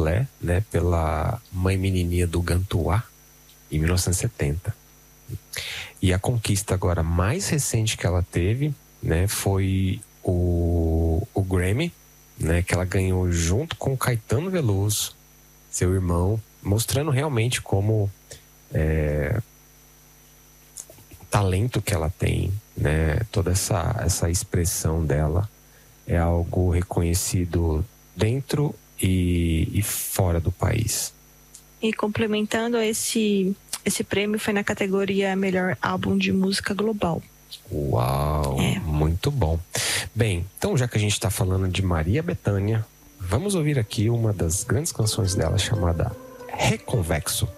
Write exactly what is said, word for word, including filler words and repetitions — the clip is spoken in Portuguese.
balé, né, pela Mãe Menininha do Gantuá, em mil novecentos e setenta. E a conquista agora mais recente que ela teve, né, foi o, o Grammy, né, que ela ganhou junto com o Caetano Veloso, seu irmão, mostrando realmente como é, o talento que ela tem, né, toda essa, essa expressão dela é algo reconhecido dentro e, e fora do país. E complementando esse, esse prêmio foi na categoria Melhor Álbum de Música Global. Uau, é. Muito bom. Bem, então já que a gente está falando de Maria Bethânia, vamos ouvir aqui uma das grandes canções dela chamada Reconvexo.